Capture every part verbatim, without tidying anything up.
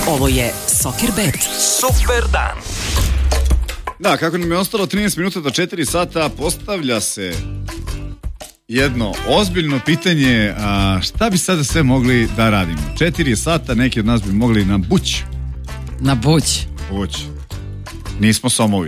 Ovo je Soccer Bet. Super dan. Da, kako nam je ostalo trinaest minuta do četiri sata, postavlja se jedno ozbiljno pitanje, a šta bi sada sve mogli da radimo? četiri sata, neki od nas bi mogli na buć. Na buć? Buć. Nismo somovi.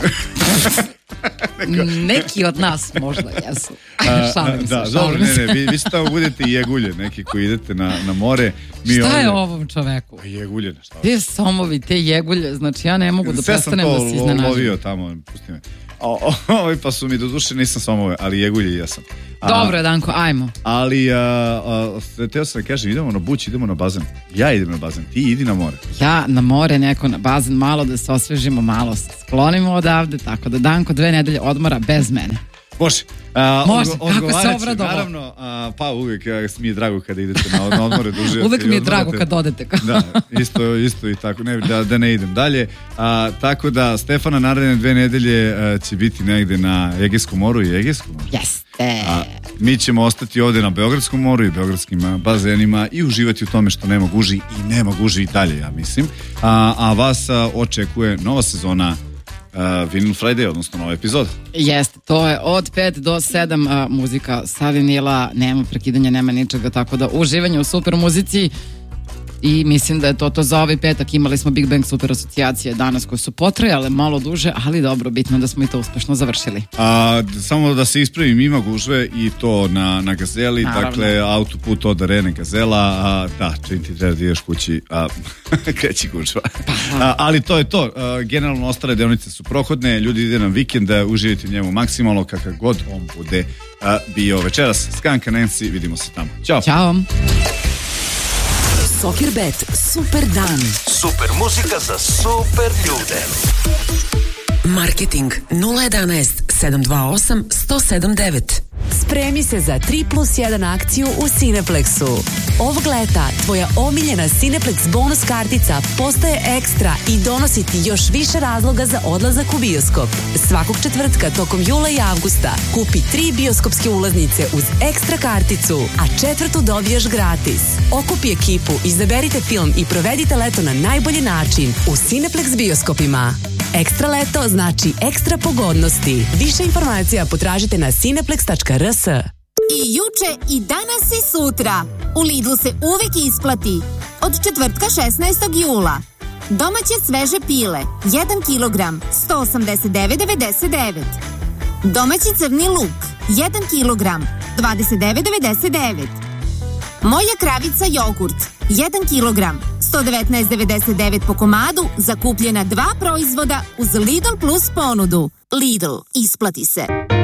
Neki od nas možda jesu. Šalim se, da, šalim dobro, ne, se. ne, vi, vi ste tamo budete jegulje, neki koji idete na, na more. Mi Šta ovdje... je ovom čoveku? Jegulje, šta? Te somovi, te jegulje, znači ja ne mogu da prestanem da se iznenažim. Sve sam to lovio tamo, pusti me. Ovi pa su mi do duše, nisam somove, ali jegulje jesam. A, Dobro, Danko, ajmo. Ali, a, a, teo sam da kažem, idemo na buć, idemo na bazen. Ja idem na bazen, ti idi na more. Ja na more, neko na bazen, malo da se osvežimo, malo se sklonimo odavde, tako da Danko dve nedelje odmora bez mene. Može. A, Može, odgo- kako se odgovaraće, obradovao. Naravno, a, pa uvijek a, mi je drago kada idete na, na odmore duže. Uvek mi je drago kad odete. Da, isto, isto i tako, ne, da, da ne idem dalje. A, tako da Stefana naredne dve nedelje a, će biti negde na Egejskom moru i Egejskom moru. Jeste. A, mi ćemo ostati ovde na Beogradskom moru i beogradskim a, bazenima i uživati u tome što nema guži i nema guži i dalje, ja mislim. A, a vas a, očekuje nova sezona Uh, Vinyl Friday, odnosno nova epizoda. Jeste, to je od pet do sedam a, muzika sa vinila, nema prekidanja, nema ničega, tako da uživanje u super muzici i mislim da je to to za ovaj petak. Imali smo Big Bang super asocijacije danas koje su potrajale malo duže, ali dobro, bitno da smo i to uspešno završili. A, samo da se ispravim, ima gužve i to na, na Gazeli, Naravno. dakle autoput od Arene Gazela, a, da, čim ti treba da ideš kući, a, kreći gužva. A, ali to je to, a, generalno ostale deonice su prohodne, ljudi ide na vikend da uživite njemu maksimalno kakav god on bude a, bio večeras. Skanka Nancy, vidimo se tamo. Ćao. Ćao. Soccer Bet. Super dan. Super muzika za super ljude. Marketing nula jedanaest sedam dva osam jedan zero sedam devet. Spremi se za tri plus jedan akciju u Cineplexu. Ovog leta tvoja omiljena Cineplex bonus kartica postaje ekstra i donosi ti još više razloga za odlazak u bioskop. Svakog četvrtka tokom jula i avgusta kupi tri bioskopske ulaznice uz ekstra karticu, a četvrtu dobijaš gratis. Okupi ekipu, izaberite film i provedite leto na najbolji način u Cineplex bioskopima. Ekstra leto znači ekstra pogodnosti. Više informacija potražite na cineplex tačka r s. I juče, i danas, i sutra. U Lidlu se uvek isplati. Od četvrtka šesnaestog jula. Domaće sveže pile, jedan kilogram, sto osamdeset devet devedeset devet. Domaći crni luk, jedan kilogram, dvadeset devet devedeset devet. Moja kravica jogurt, jedan kilogram, sto devetnaest devedeset devet po komadu, zakupljena dva proizvoda uz Lidl Plus ponudu. Lidl, isplati se.